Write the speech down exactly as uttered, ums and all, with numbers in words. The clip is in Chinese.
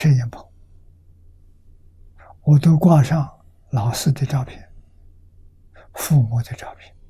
摄影棚，我都挂上老师的照片、父母的照片。